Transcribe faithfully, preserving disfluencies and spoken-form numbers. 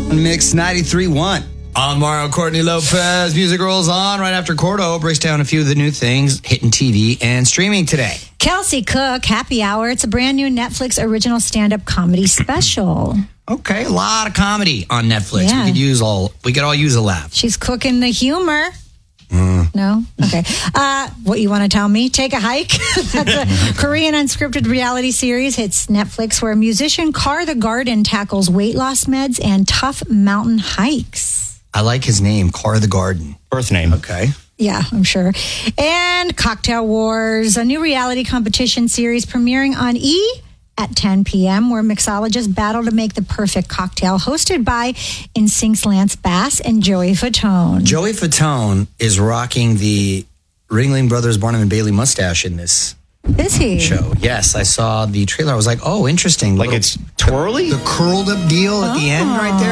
Mix ninety-three point one. On Mario Courtney Lopez. Music rolls on right after Cordo breaks down a few of the new things hitting T V and streaming today. Kelsey Cook, Happy Hour. It's a brand new Netflix original stand-up comedy special. Okay, a lot of comedy on Netflix. Yeah. We could use all. We could all use a laugh. She's cooking the humor. Mm. No? Okay. Uh, what you want to tell me? Take a hike. That's a Korean unscripted reality series. Hits Netflix where musician Car the Garden tackles weight loss meds and tough mountain hikes. I like his name, Car the Garden. Birth name. Okay. Yeah, I'm sure. And Cocktail Wars, a new reality competition series premiering on E! At ten p.m., where mixologists battle to make the perfect cocktail, hosted by N Sync's Lance Bass and Joey Fatone. Joey Fatone is rocking the Ringling Brothers Barnum and Bailey mustache in this Is he? show. Yes, I saw the trailer. I was like, oh, interesting. Like Little- it's twirly? The curled up deal at the end right there.